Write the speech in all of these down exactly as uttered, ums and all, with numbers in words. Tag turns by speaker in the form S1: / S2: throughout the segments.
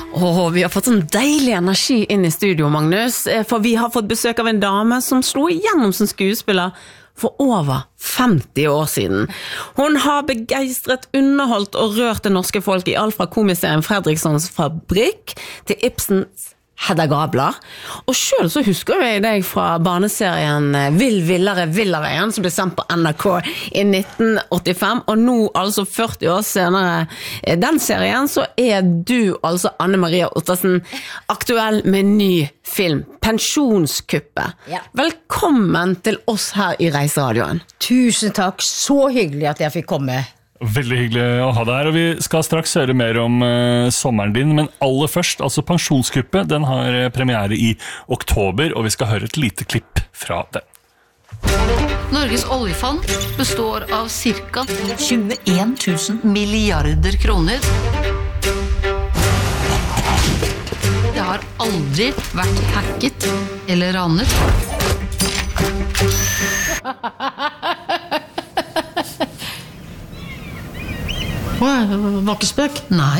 S1: Åh, vi har fått sånn deilig energi inn i studio, Magnus, for vi har fått besøk av en dame som slo igjennom som skuespiller for over femti år siden. Hun har begeistret, underholdt og rørt det norske folk i alt fra komiserien Fredrikssons Fabrikk til Ibsens Hedda Gabler. Og selv så husker jeg deg fra barneserien Vill Villere Villaveien, som ble sendt på N R K i nitten åttifem, og nå altså førti år senere den serien, så er du altså Anne Maria Ottersen aktuell med ny film, Pensjonskuppet. Ja. Velkommen til oss her i Reiseradioen.
S2: Tusen takk, så hyggelig at jeg fikk komme.
S3: Veldig hyggelig å ha deg her, og vi skal straks høre mer om uh, sommeren din, men aller først, altså Pensjonskuppet, den har premiere i oktober, og vi skal høre et lite klipp fra den.
S4: Norges oljefond består av cirka tjueen tusen milliarder kroner. Det har aldri vært hacket eller ranet. Var ikke spøk? Nei.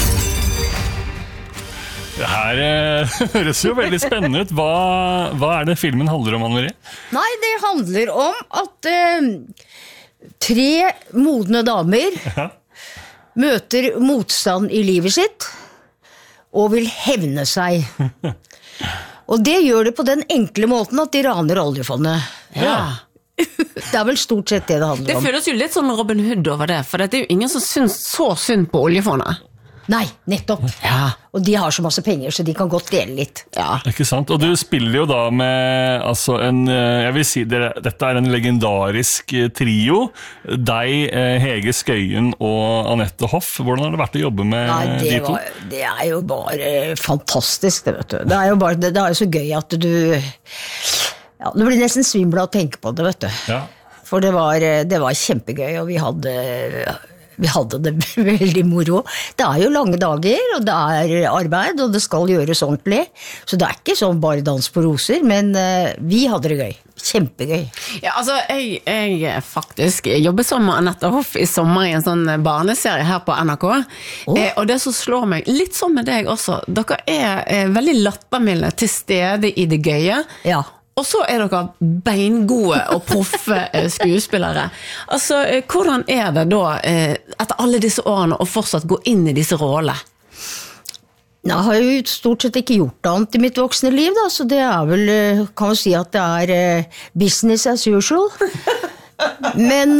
S3: Det her eh, høres jo veldig spennende ut. Hva, hva er det filmen handler om, Anne-Marie?
S2: Nei, det handler om at eh, tre modne damer ja. møter motstand i livet sitt og vil hevne seg. Og det gjør det på den enkle måten at de raner oljefondet. Ja. Det er vel stort sett det det handler om.
S1: Det føles jo litt sånn Robin Hood over det, for det er jo ingen som syns så synd på oljefondet.
S2: Nei, nettopp. Ja. Og de har så masse penger, så de kan godt dele litt.
S3: Ja. Ikke sant? Og du spiller jo da med, altså en, jeg vil si, det, dette er en legendarisk trio. Deg, Hege Skøyen og Anette Hoff. Hvordan har det vært å jobbe med
S2: Nei, det
S3: de to?
S2: Var, det er jo bare fantastisk, det vet du. Det er jo bare, det, det er jo så gøy at du... Ja, det blir nesten svimmel å tenke på det, vet du. Ja. For det var, det var kjempegøy, og vi hadde, vi hadde det veldig moro. Det er jo lange dager, og det er arbeid, og det skal gjøres ordentlig. Så det er ikke sånn bare dans på roser, men uh, vi hadde det gøy. Kjempegøy.
S1: Ja, altså, jeg, jeg faktisk jobbet som Anette Hoff i sommer i en sånn barneserie her på N R K. Oh. Eh, og det som slår meg, litt sånn med deg også, dere er eh, veldig lattermilde til stede i det gøye. Ja. Og så er dere beingode og proffe skuespillere. Altså, hvordan er det da, etter alle disse årene, å fortsatt gå inn i disse rollene?
S2: Jeg har jo stort sett ikke gjort annet i mitt voksne liv, da, så det er vel, kan man si at det er business as usual. Men...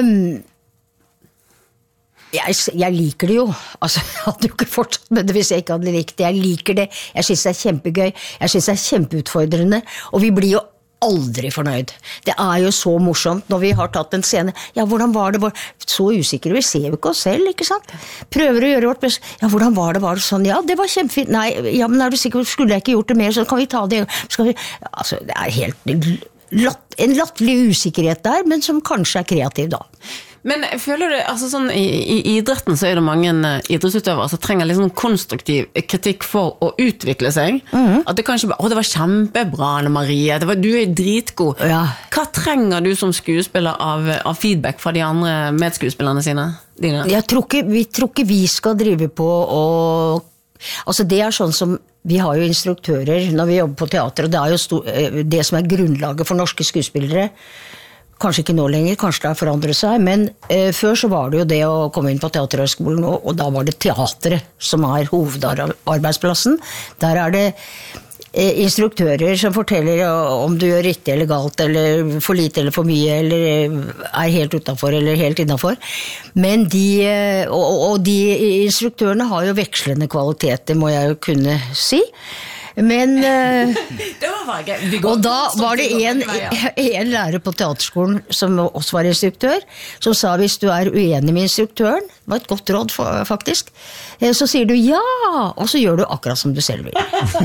S2: Jeg, jeg liker det jo, altså jeg hadde jo ikke fortsatt med det hvis jeg ikke hadde likt det, jeg liker det, jeg synes det er kjempegøy, jeg synes det er kjempeutfordrende, og vi blir jo aldri fornøyd. Det er jo så morsomt når vi har tatt en scene, ja hvordan var det, så usikre, vi ser jo ikke oss selv, ikke sant? Prøver å gjøre vårt best, ja hvordan var det, var det sånn, ja det var kjempefint, nei, ja men er du sikker, skulle jeg ikke gjort det mer, så kan vi ta det, skal vi, altså det er helt, latt, en latterlig usikkerhet der, men som kanskje er kreativ da.
S1: Men føler du, altså sånn, i, i idretten så er det mange idrettsutøvere som trenger litt sånn konstruktiv kritikk for å utvikle seg. Mm-hmm. At det kanskje bare, å det var kjempebra Anne Marie, det var, du er dritgod. Ja. Hva trenger du som skuespiller av, av feedback fra de andre medskuespillerne sine? Dine?
S2: Jeg tror ikke, vi tror ikke vi skal drive på og... Altså det er sånn som, vi har jo instruktører når vi jobber på teater, og det er jo sto, det som er grunnlaget for norske skuespillere. Kanskje ikke nå lenger, kanskje det har forandret seg, men eh, før så var det jo det å komme inn på teaterhøgskolen, og, og da var det teateret som er hovedarbeidsplassen. Der er det eh, instruktører som forteller om du gjør riktig eller galt, eller for lite eller for mye, eller er helt utenfor eller helt innenfor. Men de, og, og de instruktørene har jo vekslende kvaliteter, må jeg jo kunne si. Men
S1: det var gøy.
S2: Og da var det en, en lærer på teaterskolen som også var instruktør, som sa hvis du er uenig med instruktøren, det var et godt råd faktisk, så sier du ja, og så gjør du akkurat som du selv vil.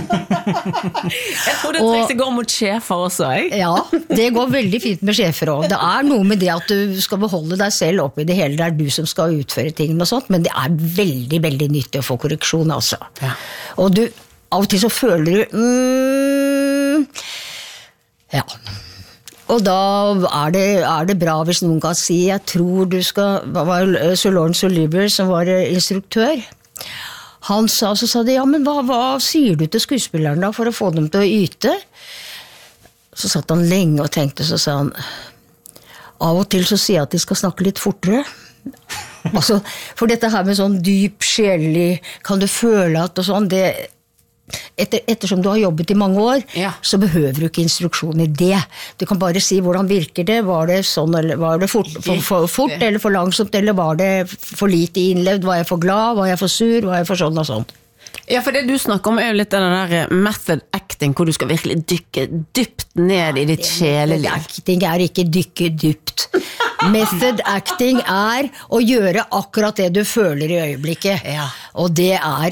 S1: Jeg tror det trengs det går mot sjefer også, jeg.
S2: Ja, det går veldig fint med sjefer også. Det er noe med det at du skal beholde deg selv oppe i det hele, det er du som skal utføre tingene og sånt, men det er veldig, veldig nyttig å få korreksjon altså. Ja. Og du av og til så føler du mm, ja og da er det, er det bra hvis noen kan si jeg tror du skal, det var Sir Lawrence Olivier som var instruktør, han sa, så sa de, ja, men hva, hva sier du til skuespilleren da, for å få dem til å yte? Så satt han lenge og tenkte, så sa han, av og til så sier jeg at de skal snakke litt fortere. Altså, for dette her med sånn dyp, sjelelig, kan du føle at og sånn, det, etter, ettersom du har jobbet i mange år,
S1: Ja.
S2: så behøver du ikke instruksjon i det. Du kan bare si hvordan virker det, var det sånn, eller var det fort, for, for, fort eller for langsomt, eller var det for lite innlevd, var jeg for glad, var jeg for sur, var jeg for sånn og sånn.
S1: Ja, for det du snakker om er jo litt den der method acting, hvor du skal virkelig dykke dypt ned i ditt sjeleliv.
S2: Acting er ikke dykke dypt. Method acting er å gjøre akkurat det du føler i øyeblikket.
S1: Ja.
S2: Og det er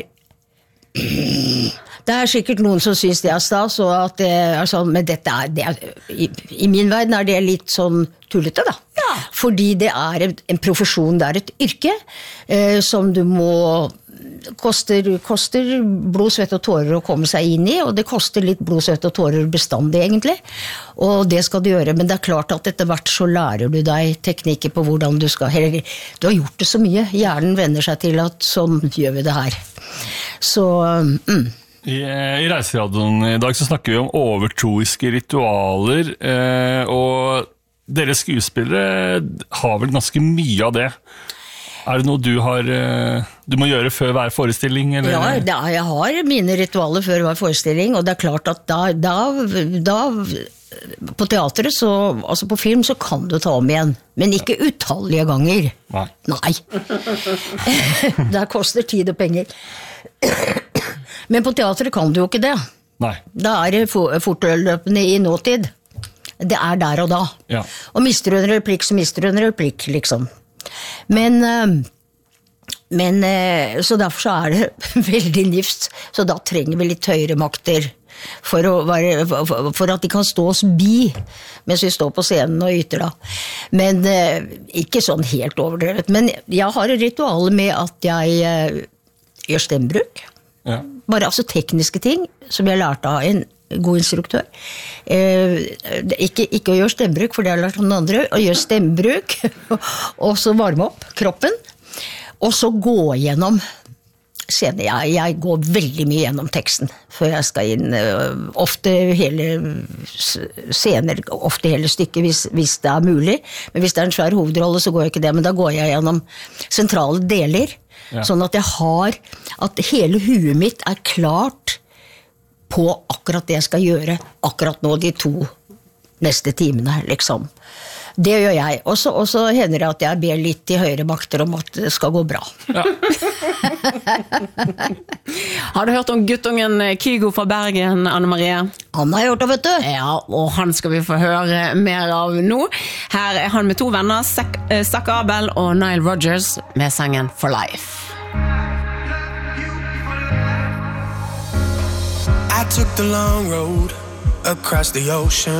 S2: det er sikkert noen som synes det er stas, og at det er sånn, men dette er, det er i, i min verden er det litt sånn tullete da. Ja. Fordi det er en, en profesjon, det er et yrke eh, som du må koster, koster blod, svett og tårer å komme seg inn i, og det koster litt blod, svett og tårer bestandig egentlig, og det skal du gjøre, men det er klart at etter hvert så lærer du deg teknikker på hvordan du skal, eller du har gjort det så mye, hjernen vender seg til at sånn gjør vi det her. Så, mm.
S3: I, I Reiseradioen i dag så snakker vi om overtroiske ritualer, eh, og dere skuespillere har vel ganske mye av det. Er det noe du har du må gjøre før hver forestilling? Eller?
S2: Ja, det er, jeg har mine ritualer før hver forestilling, og det er klart at da, da, da på teateret, så, altså på film, så kan du ta om igjen, men ikke utallige ganger.
S3: Nei.
S2: Nei. Det koster tid og penger. Men på teateret kan du jo ikke det.
S3: Nei.
S2: Da er det fortløpende i nåtid. Det er der og da.
S3: Ja.
S2: Og mister du en replikk, så mister du en replikk, liksom. Men, men så derfor så er det veldig nifst, så da trenger vi litt høyere makter for, å være, for at de kan stå oss bi mens vi står på scenen og yter da. Men ikke sånn helt overdrevet, men jeg har et ritual med at jeg gjør stemmebruk.
S3: Ja.
S2: Bare altså tekniske ting som jeg lærte av en god instruktør. Eh, ikke, ikke å gjøre stemmebruk, for det har jeg lært av noen andre. Å gjøre stemmebruk, og så varme opp kroppen, og så gå gjennom scenen. Jeg, jeg går veldig mye gjennom teksten før jeg skal inn. Ofte hele scener, ofte hele stykket hvis, hvis det er mulig. Men hvis det er en svær hovedrolle, så går jeg ikke det. Men da går jeg gjennom sentrale deler, ja. Sånn at jeg har, at hele huet mitt er klart på akkurat det jeg skal gjøre, akkurat nå de to neste timene, liksom. Det gjør jeg. Og så hender det at jeg ber litt til høyere makter om at det skal gå bra. Ja.
S1: Har du hørt om guttungen Kygo fra Bergen, Anne Marie?
S2: Han har gjort det, vet du.
S1: Ja, og han skal vi få høre mer av nå. Her er han med to venner, Zack Abel og Nile Rodgers, med sangen For Life.
S5: I took the long road across the ocean.